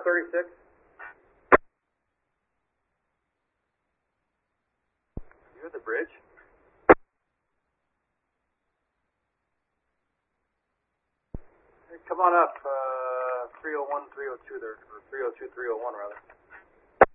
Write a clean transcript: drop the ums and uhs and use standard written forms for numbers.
36. You at the bridge? Hey, come on up, 301, 302 there, or 302, 301 rather.